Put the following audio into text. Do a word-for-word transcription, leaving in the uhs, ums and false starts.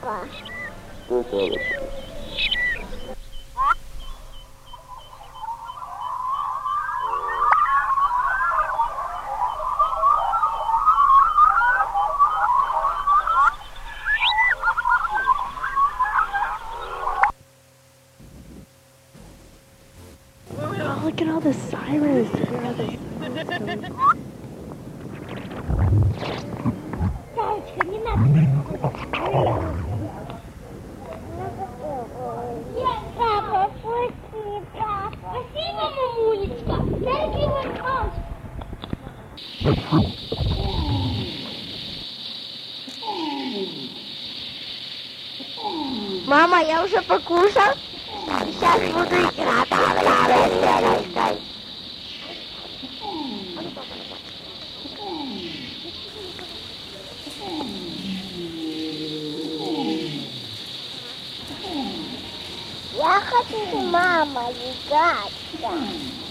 Папа. Что это? Oh, look at all the sirens. Look at all the Папочка, не надо. Папа, пусти, папа. Спасибо, мамулечка. Дай мне Мама, я уже покушал. Сейчас буду играть. Я хочу, мама, играть.